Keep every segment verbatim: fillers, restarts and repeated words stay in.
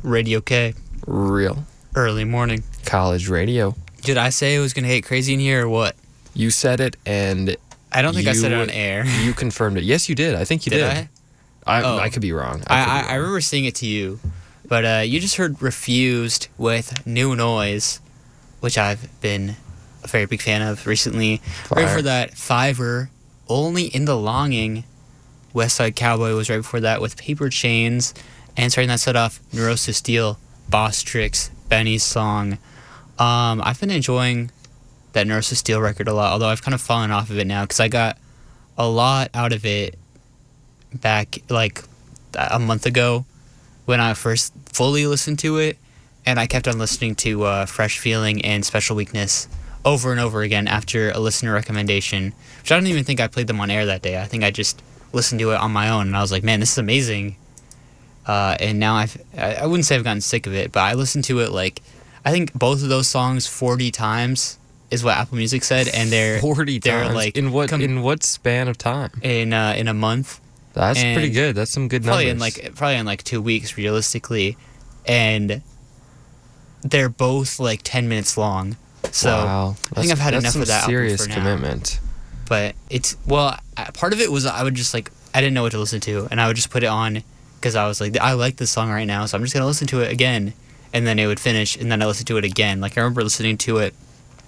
Radio K. Real. Early morning. College radio. Did I say it was going to get crazy in here or what? You said it, and I don't think I said it you- on air. you confirmed it. Yes, you did. I think you Did did. I? I, Oh. I could be wrong. I, could be I, wrong. I remember seeing it to you. But uh, you just heard Refused with New Noise, which I've been a very big fan of recently. Right Fire. for that, Fiverr, Only in the Longing. West Side Cowboy was right before that with Paper Chains. And starting that set off, Neurosis Steel, Boss Tricks, Benny's song. Um, I've been enjoying that Neurosis Steel record a lot, although I've kind of fallen off of it now because I got a lot out of it back like a month ago when I first fully listened to it, and I kept on listening to uh, Fresh Feeling and Special Weakness over and over again after a listener recommendation, which I don't even think I played them on air that day. I think I just listened to it on my own, and I was like, man, this is amazing. Uh, and now I've, I I wouldn't say I've gotten sick of it, but I listened to it like, I think both of those songs forty times is what Apple Music said, and they're forty they're times. like in what com- in what span of time? in uh, in a month. That's and pretty good. That's some good Probably numbers. in like probably in like two weeks realistically, and they're both like ten minutes long. So wow. I think I've had that's enough some of that album serious for now. commitment. But it's well, uh, part of it was I would just like I didn't know what to listen to, and I would just put it on because I was like I like this song right now, so I'm just gonna listen to it again, and then it would finish, and then I listened to it again. Like I remember listening to it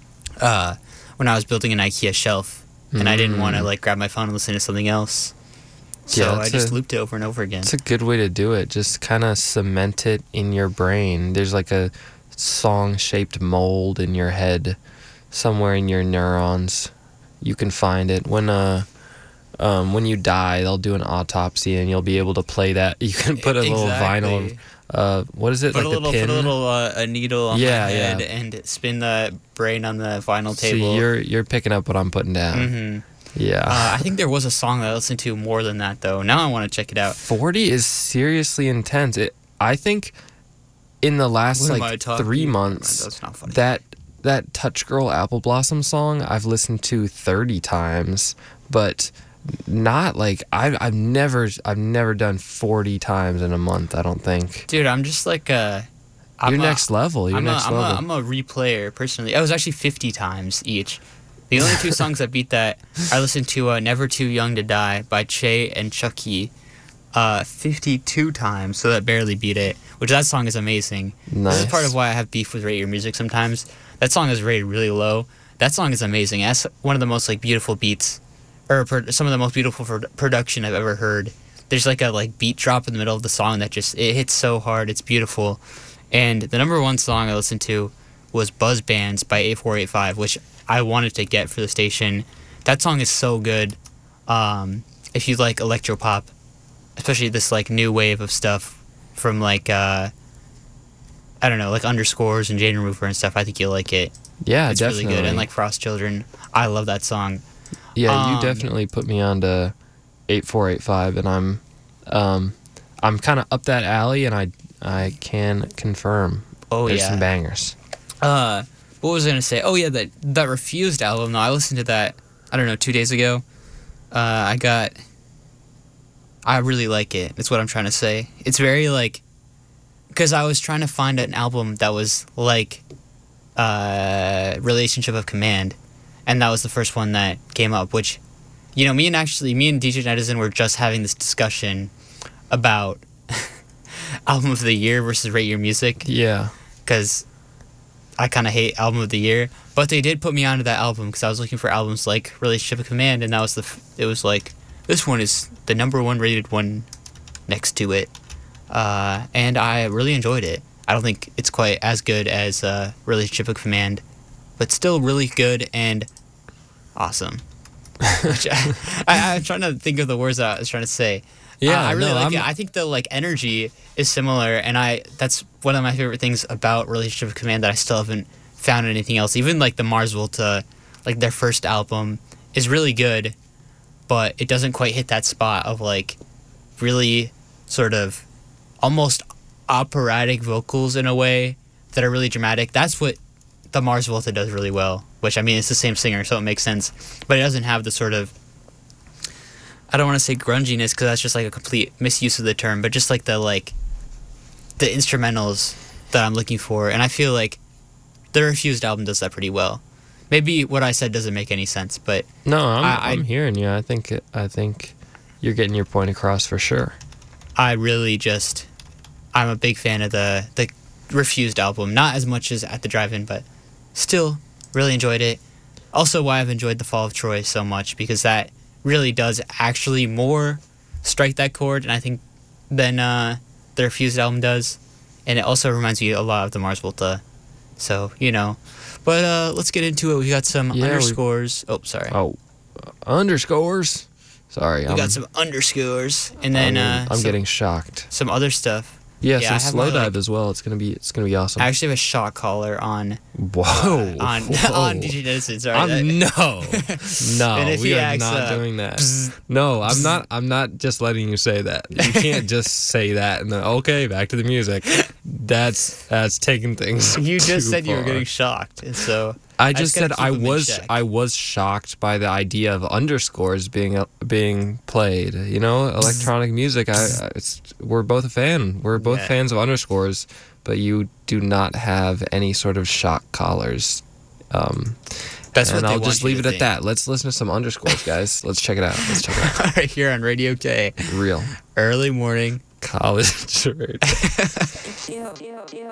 uh, when I was building an IKEA shelf, and I didn't want to Mm. like grab my phone and listen to something else. So Yeah, I that's just a- looped it over and over again. It's a good way to do it. Just kind of cement it in your brain. There's like a song-shaped mold in your head, somewhere in your neurons. You can find it when uh, um, when you die. They'll do an autopsy, and you'll be able to play that. You can put a little vinyl. Exactly. Uh, what is it? Put like a little, the pin. put a little uh, a needle on Yeah, my head yeah. and spin the brain on the vinyl So table. you're you're picking up what I'm putting down. hmm Yeah. Uh, I think there was a song that I listened to more than that though. Now I want to check it out. forty is seriously intense. It, I think in the last What am I like talking- three Never mind, months, that's not funny. that that Touch Girl Apple Blossom song I've listened to thirty times, but not like I've I've never I've never done forty times in a month. I don't think. Dude, I'm just like uh I'm You're a- next level. You're I'm, next a, I'm, level. a, I'm a replayer personally. I was actually fifty times each. The only two songs that beat that, I listened to uh, Never Too Young to Die by Che and Chucky uh, fifty-two times, so that barely beat it, which that song is amazing. Nice. This is part of why I have beef with Rate Your Music sometimes. That song is rated really low. That song is amazing. That's one of the most like beautiful beats, or pro- some of the most beautiful pro- production I've ever heard. There's like a like beat drop in the middle of the song that just, it hits so hard. It's beautiful. And the number one song I listened to was Buzz Bands by A four eighty-five, which I wanted to get for the station. That song is so good. Um, if you like electropop, especially this like new wave of stuff from like uh, I don't know, like Underscores and Jane Remover and stuff, I think you'll like it. yeah, It's definitely. really good. And like Frost Children, I love that song. Yeah, you Um, definitely put me on to eight four eight five, and I'm, um, I'm kind of up that alley, and I, I can confirm. Oh there's yeah. some bangers. Uh, what was I gonna say? Oh yeah, that that Refused album. No, I listened to that. I don't know, two days ago. Uh, I got. I really like it. That's what I'm trying to say. It's very like, because I was trying to find an album that was like, uh, Relationship of Command, and that was the first one that came up. Which, you know, me and actually me and D J Netizen were just having this discussion about album of the year versus Rate Your Music. Yeah. Because I kind of hate album of the year, but they did put me onto that album because I was looking for albums like Relationship of Command, and that was the f- it was like this one is the number one rated one next to it, uh, and I really enjoyed it. I don't think it's quite as good as uh, Relationship of Command, but still really good and awesome. Which I, I, I'm trying to think of the words that I was trying to say. Yeah, Uh, I really no, like I'm- it. I think the like energy is similar, and I that's one of my favorite things about Relationship of Command that I still haven't found in anything else. Even like the Mars Volta, like their first album, is really good, but it doesn't quite hit that spot of like really sort of almost operatic vocals in a way that are really dramatic. That's what the Mars Volta does really well. Which I mean, it's the same singer, so it makes sense, but it doesn't have the sort of, I don't want to say grunginess because that's just like a complete misuse of the term, but just like the like the instrumentals that I'm looking for, and I feel like the Refused album does that pretty well. Maybe what I said doesn't make any sense, but No, I'm I- I'm I- hearing you. I think I think you're getting your point across for sure. I really just I'm a big fan of the the Refused album. Not as much as At the Drive-In, but still really enjoyed it. Also, why I've enjoyed The Fall of Troy so much, because that really does actually more strike that chord, and I think than uh, the Refused album does. And it also reminds me a lot of the Mars Volta. So you know, but uh, let's get into it. We got some Yeah, we- underscores. Oh, sorry. Oh, underscores. Sorry, We I'm, got some underscores, and then I'm, uh, I'm some, getting shocked. some other stuff. Yeah, Yeah, I some have slow my, dive like- as well. It's gonna be it's gonna be awesome. I actually have a shock collar on Whoa, on whoa. on D J Denison. Sorry, I'm, that- no, no, And if we he are acts, not uh, doing that. bzz, No, I'm not. I'm not just letting you say that. You can't just say that and then okay, back to the music. That's that's taking things. you too just said you were far. getting shocked, and so I just just gotta said keep I 'em in was check. I was shocked by the idea of underscores being uh, being played. You know, electronic music. I, I it's we're both a fan. We're both Yeah. fans of underscores, but you do not have any sort of shock collars. Um, that's and what they I'll want just you leave to it at think. that. Let's listen to some underscores, guys. Let's check it out. Let's check it out. Right here on Radio K, Real early morning. college. Yo, yo, yo.